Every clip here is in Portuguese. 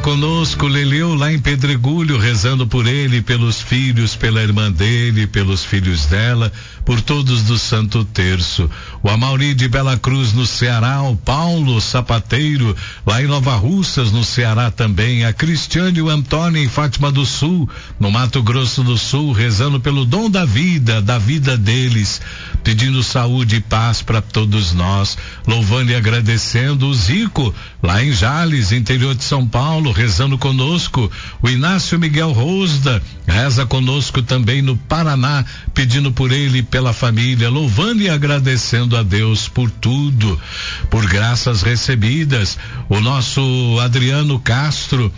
conosco, Leleu, lá em Pedregulho, rezando por ele, pelos filhos, pela irmã dele, pelos filhos dela, por todos do Santo Terço. O Amauri de Bela Cruz, no Ceará, o Paulo Sapateiro, lá em Nova Russas, no Ceará também, a Cristiane e o Antônio em Fátima do Sul, no Mato Grosso do Sul, rezando pelo dom da vida deles, pedindo saúde e paz para todos nós, louvando e agradecendo. O Zico, lá em Jales, interior de São Paulo, rezando conosco. O Inácio Miguel Rosda reza conosco também no Paraná, pedindo por ele e pela família, louvando e agradecendo a Deus por tudo, por graças recebidas. O nosso Adriano Castro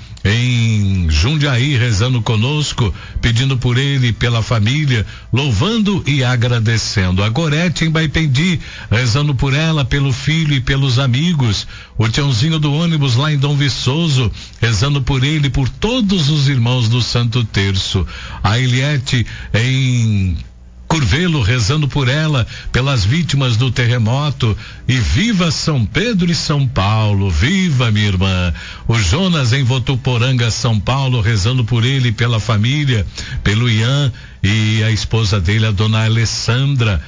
em Jundiaí, rezando conosco, pedindo por ele e pela família, louvando e agradecendo. A Gorete em Baipendi, rezando por ela, pelo filho e pelos amigos. O Tiãozinho do ônibus lá em Dom Viçoso, rezando por ele e por todos os irmãos do Santo Terço. A Eliette em Curvelo, rezando por ela, pelas vítimas do terremoto. E viva São Pedro e São Paulo, viva minha irmã. O Jonas em Votuporanga, São Paulo, rezando por ele e pela família, pelo Ian e a esposa dele, a dona Alessandra,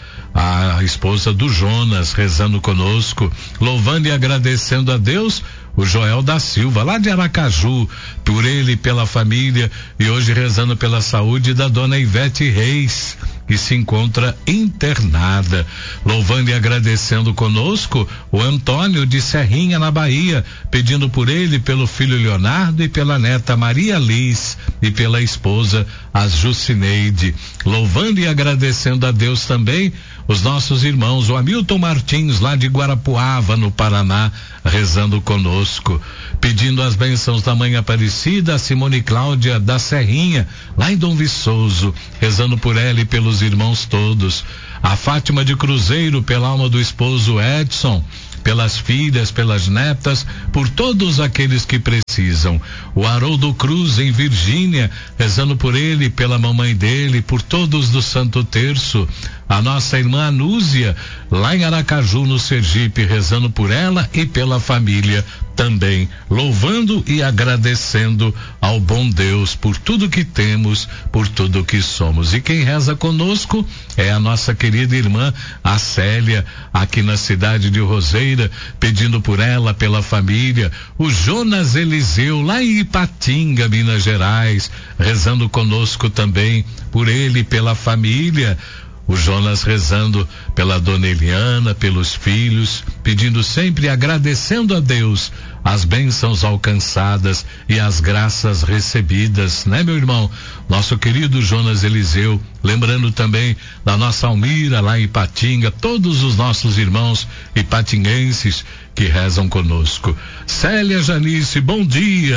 a esposa do Jonas, rezando conosco, louvando e agradecendo a Deus. O Joel da Silva, lá de Aracaju, por ele e pela família, e hoje rezando pela saúde da dona Ivete Reis, que se encontra internada, louvando e agradecendo conosco. O Antônio de Serrinha, na Bahia, pedindo por ele, pelo filho Leonardo e pela neta Maria Liz e pela esposa a Jucineide, louvando e agradecendo a Deus também. Os nossos irmãos, o Hamilton Martins, lá de Guarapuava, no Paraná, rezando conosco, pedindo as bênçãos da Mãe Aparecida, a Simone Cláudia da Serrinha, lá em Dom Viçoso, rezando por ela e pelos irmãos todos. A Fátima de Cruzeiro, pela alma do esposo Edson, pelas filhas, pelas netas, por todos aqueles que precisam. O Haroldo Cruz em Virgínia, rezando por ele, pela mamãe dele, por todos do Santo Terço. A nossa irmã Anúzia, lá em Aracaju, no Sergipe, rezando por ela e pela família também, louvando e agradecendo ao bom Deus por tudo que temos, por tudo que somos. E quem reza conosco é a nossa querida irmã, a Célia, aqui na cidade de Roseira, pedindo por ela, pela família. O Jonas Eliseu, lá em Ipatinga, Minas Gerais, rezando conosco também, por ele e pela família. O Jonas rezando pela dona Eliana, pelos filhos, pedindo sempre, agradecendo a Deus as bênçãos alcançadas e as graças recebidas, né, meu irmão? Nosso querido Jonas Eliseu, lembrando também da nossa Almira lá em Ipatinga, todos os nossos irmãos ipatinguenses que rezam conosco. Célia Janice, bom dia.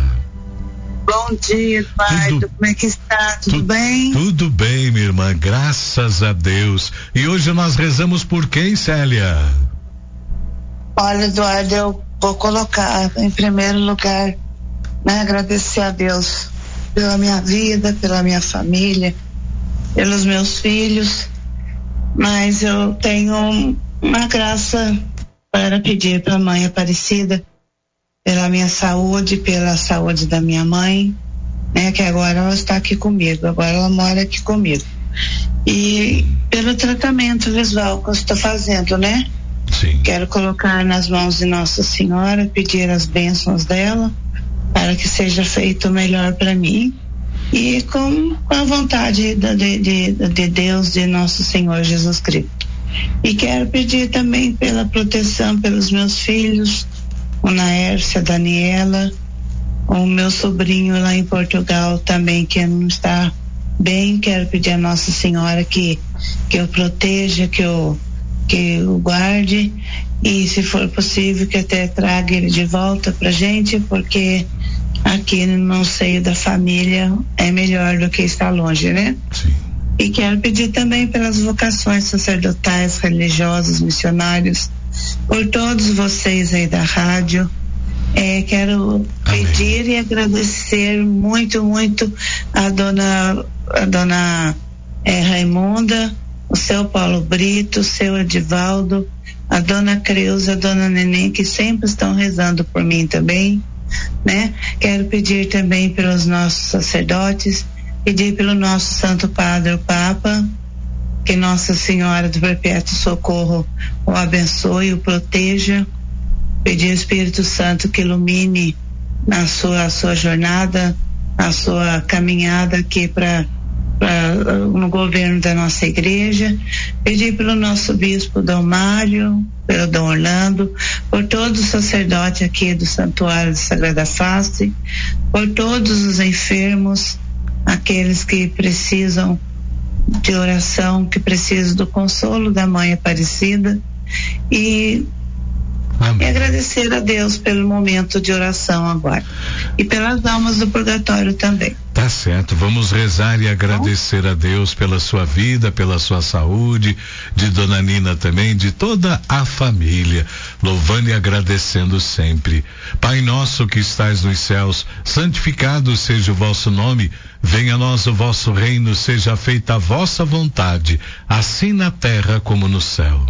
Bom dia, Eduardo. Como é que está? Tudo bem? Tudo bem, minha irmã, graças a Deus. E hoje nós rezamos por quem, Célia? Olha, Eduardo, eu vou colocar em primeiro lugar, né, agradecer a Deus pela minha vida, pela minha família, pelos meus filhos, mas eu tenho uma graça para pedir para a Mãe Aparecida, pela minha saúde, pela saúde da minha mãe, né, que agora ela está aqui comigo, agora ela mora aqui comigo. E pelo tratamento visual que eu estou fazendo, né? Sim. Quero colocar nas mãos de Nossa Senhora, pedir as bênçãos dela, para que seja feito o melhor para mim, e com a vontade de Deus, de Nosso Senhor Jesus Cristo. E quero pedir também pela proteção pelos meus filhos, o Naércia, a Daniela, o meu sobrinho lá em Portugal também, que não está bem. Quero pedir a Nossa Senhora que eu proteja, que eu guarde, e se for possível que até traga ele de volta pra gente, porque aqui no seio da família é melhor do que estar longe, né? Sim. E quero pedir também pelas vocações sacerdotais, religiosas, missionários, por todos vocês aí da rádio. Quero pedir e agradecer muito, muito a dona Raimunda, o seu Paulo Brito, o seu Edivaldo, a dona Creuza, a dona Neném, que sempre estão rezando por mim também. né? Quero pedir também pelos nossos sacerdotes, pedir pelo nosso Santo Padre, o Papa, que Nossa Senhora do Perpétuo Socorro o abençoe, o proteja, pedir ao Espírito Santo que ilumine a sua jornada, a sua caminhada aqui no governo da nossa igreja, pedir pelo nosso bispo Dom Mário, pelo Dom Orlando, por todos os sacerdotes aqui do Santuário da Sagrada Face, por todos os enfermos, aqueles que precisam de oração, que precisam do consolo da Mãe Aparecida, e agradecer a Deus pelo momento de oração agora e pelas almas do purgatório também. Tá certo, vamos rezar e agradecer a Deus pela sua vida, pela sua saúde, de Dona Nina também, de toda a família, louvando e agradecendo sempre. Pai nosso que estais nos céus, santificado seja o vosso nome, venha a nós o vosso reino, seja feita a vossa vontade, assim na terra como no céu.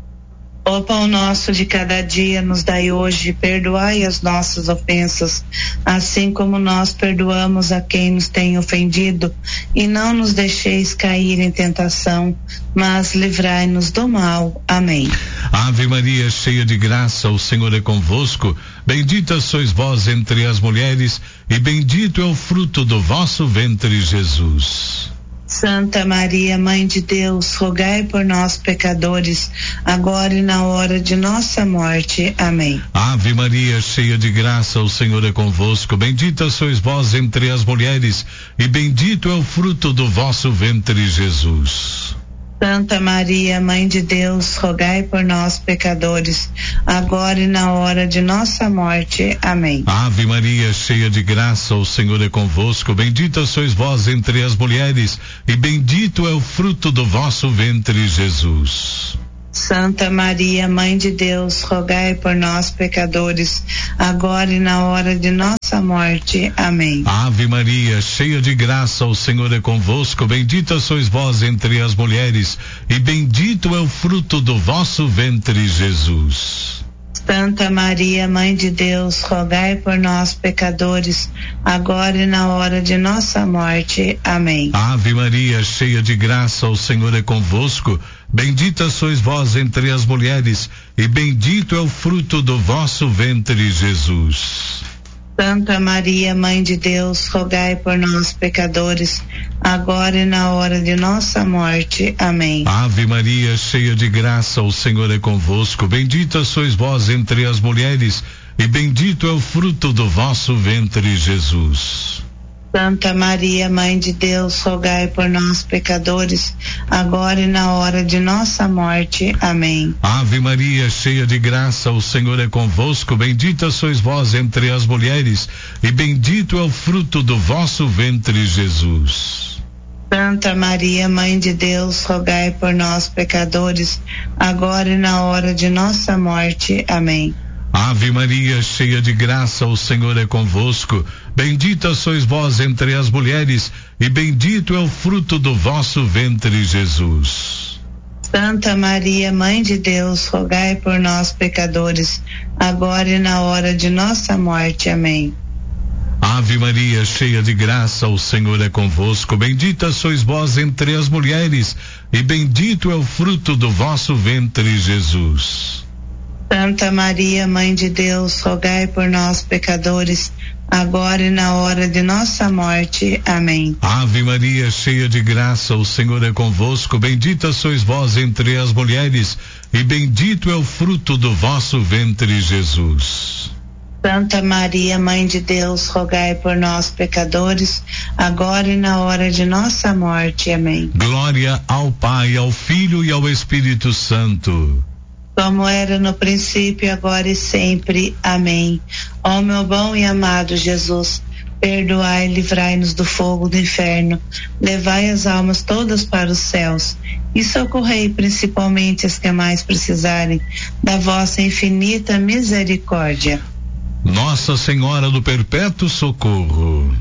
O pão nosso de cada dia nos dai hoje, perdoai as nossas ofensas, assim como nós perdoamos a quem nos tem ofendido, e não nos deixeis cair em tentação, mas livrai-nos do mal. Amém. Ave Maria, cheia de graça, o Senhor é convosco, bendita sois vós entre as mulheres, e bendito é o fruto do vosso ventre, Jesus. Santa Maria, Mãe de Deus, rogai por nós, pecadores, agora e na hora de nossa morte. Amém. Ave Maria, cheia de graça, o Senhor é convosco, bendita sois vós entre as mulheres, e bendito é o fruto do vosso ventre, Jesus. Santa Maria, Mãe de Deus, rogai por nós, pecadores, agora e na hora de nossa morte. Amém. Ave Maria, cheia de graça, o Senhor é convosco, bendita sois vós entre as mulheres, e bendito é o fruto do vosso ventre, Jesus. Santa Maria, Mãe de Deus, rogai por nós, pecadores, agora e na hora de nossa morte. Amém. Ave Maria, cheia de graça, o Senhor é convosco, bendita sois vós entre as mulheres, e bendito é o fruto do vosso ventre, Jesus. Santa Maria, Mãe de Deus, rogai por nós, pecadores, agora e na hora de nossa morte. Amém. Ave Maria, cheia de graça, o Senhor é convosco, bendita sois vós entre as mulheres, e bendito é o fruto do vosso ventre, Jesus. Santa Maria, Mãe de Deus, rogai por nós, pecadores, agora e na hora de nossa morte. Amém. Ave Maria, cheia de graça, o Senhor é convosco, bendita sois vós entre as mulheres, e bendito é o fruto do vosso ventre, Jesus. Santa Maria, Mãe de Deus, rogai por nós, pecadores, agora e na hora de nossa morte. Amém. Ave Maria, cheia de graça, o Senhor é convosco, bendita sois vós entre as mulheres, e bendito é o fruto do vosso ventre, Jesus. Santa Maria, Mãe de Deus, rogai por nós, pecadores, agora e na hora de nossa morte. Amém. Ave Maria, cheia de graça, o Senhor é convosco, bendita sois vós entre as mulheres, e bendito é o fruto do vosso ventre, Jesus. Santa Maria, Mãe de Deus, rogai por nós, pecadores, agora e na hora de nossa morte. Amém. Ave Maria, cheia de graça, o Senhor é convosco, bendita sois vós entre as mulheres, e bendito é o fruto do vosso ventre, Jesus. Santa Maria, Mãe de Deus, rogai por nós, pecadores, agora e na hora de nossa morte. Amém. Ave Maria, cheia de graça, o Senhor é convosco, bendita sois vós entre as mulheres, e bendito é o fruto do vosso ventre, Jesus. Santa Maria, Mãe de Deus, rogai por nós, pecadores, agora e na hora de nossa morte. Amém. Glória ao Pai, ao Filho e ao Espírito Santo, como era no princípio, agora e sempre. Amém. Ó meu bom e amado Jesus, perdoai e livrai-nos do fogo do inferno, levai as almas todas para os céus e socorrei principalmente as que mais precisarem da vossa infinita misericórdia. Nossa Senhora do Perpétuo Socorro,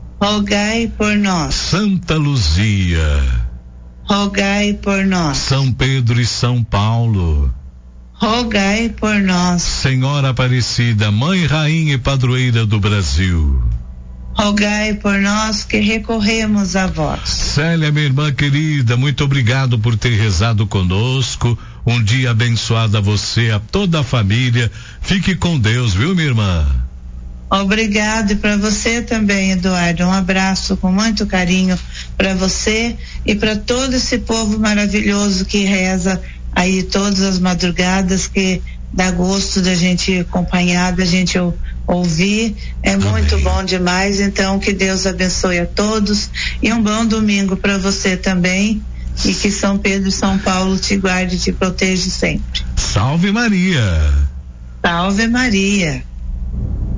rogai por nós. Santa Luzia, rogai por nós. São Pedro e São Paulo, rogai por nós. Senhora Aparecida, Mãe, Rainha e Padroeira do Brasil, rogai por nós que recorremos a vós. Célia, minha irmã querida, muito obrigado por ter rezado conosco. Um dia abençoado a você, a toda a família. Fique com Deus, viu, minha irmã? Obrigado, e para você também, Eduardo. Um abraço com muito carinho para você e para todo esse povo maravilhoso que reza aí todas as madrugadas, que dá gosto da gente acompanhar, da gente ouvir. É muito bom demais. Então, que Deus abençoe a todos e um bom domingo para você também. E que São Pedro e São Paulo te guarde e te proteja sempre. Salve Maria! Salve Maria!